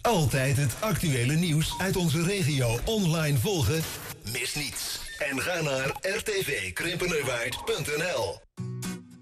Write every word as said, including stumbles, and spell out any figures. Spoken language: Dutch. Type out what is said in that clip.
Altijd het actuele nieuws uit onze regio online volgen? Mis niets. En ga naar r t v krimpenerwaard punt n l.